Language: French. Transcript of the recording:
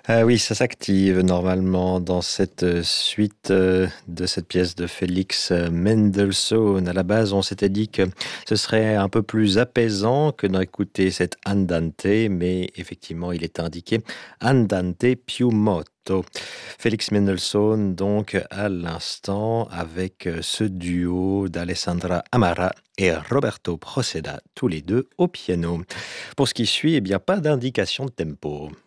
Ah oui, ça s'active normalement dans cette suite de cette pièce de Félix Mendelssohn. À la base, on s'était dit que ce serait un peu plus apaisant que d'écouter cet Andante, mais effectivement, il est indiqué Andante più moto. Félix Mendelssohn, donc, à l'instant, avec ce duo d'Alessandra Amara et Roberto Proceda, tous les deux au piano. Pour ce qui suit, eh bien, pas d'indication de tempo.